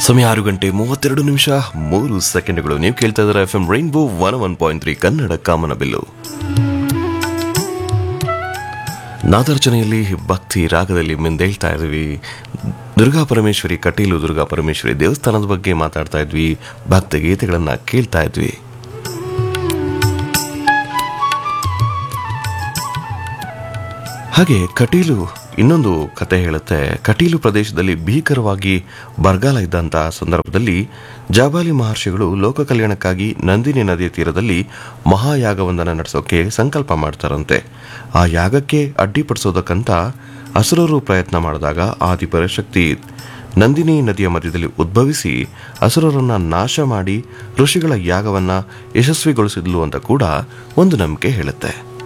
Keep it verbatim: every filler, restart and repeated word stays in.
ಸಮಯ ಆರು ಗಂಟೆ ಮೂವತ್ತೆರಡು ನಿಮಿಷ ಮೂರು ಸೆಕೆಂಡ್ಗಳು. ನೀವು ಕೇಳ್ತಾ ಇದ್ದಾರೆ F M rainbow one one point three Kannada ಕಾಮನಬಿಲ್ಲು. ನಾದಾರ್ಚನೆಯಲ್ಲಿ ಭಕ್ತಿ ರಾಗದಲ್ಲಿ ಮಿಂದೇಳ್ತಾ ಇದ್ವಿ. ದುರ್ಗಾ ಪರಮೇಶ್ವರಿ, ಕಟೀಲು ದುರ್ಗಾ ಪರಮೇಶ್ವರಿ ದೇವಸ್ಥಾನದ ಬಗ್ಗೆ ಮಾತಾಡ್ತಾ ಇದ್ವಿ. ಭಕ್ತಿ ಗೀತೆಗಳನ್ನ ಕೇಳ್ತಾ ಇದ್ವಿ. ಹಾಗೆ ಕಟೀಲು ಇನ್ನೊಂದು ಕತೆ ಹೇಳುತ್ತೆ. ಕಟೀಲು ಪ್ರದೇಶದಲ್ಲಿ ಭೀಕರವಾಗಿ ಬರಗಾಲ ಇದ್ದಂತಹ ಸಂದರ್ಭದಲ್ಲಿ ಜಾಬಾಲಿ ಮಹರ್ಷಿಗಳು ಲೋಕ ಕಲ್ಯಾಣಕ್ಕಾಗಿ ನಂದಿನಿ ನದಿಯ ತೀರದಲ್ಲಿ ಮಹಾಯಾಗವೊಂದನ್ನು ನಡೆಸೋಕೆ ಸಂಕಲ್ಪ ಮಾಡ್ತಾರಂತೆ. ಆ ಯಾಗಕ್ಕೆ ಅಡ್ಡಿಪಡಿಸೋದಕ್ಕಂತ ಅಸುರರು ಪ್ರಯತ್ನ ಮಾಡಿದಾಗ ಆದಿಪರಾಶಕ್ತಿ ನಂದಿನಿ ನದಿಯ ಮಧ್ಯದಲ್ಲಿ ಉದ್ಭವಿಸಿ ಅಸುರರನ್ನ ನಾಶ ಮಾಡಿ ಋಷಿಗಳ ಯಾಗವನ್ನ ಯಶಸ್ವಿಗೊಳಿಸಿದ್ಲು ಅಂತ ಕೂಡ ಒಂದು ನಂಬಿಕೆ ಹೇಳುತ್ತೆ.